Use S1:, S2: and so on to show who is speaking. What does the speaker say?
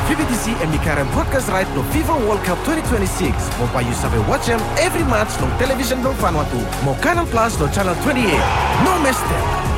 S1: VBTC emikarang podcast right no FIFA World Cup 2026. Mau payu sampai watch every match no television no Vanuatu. Mau Canal Plus no channel 28. No mistake.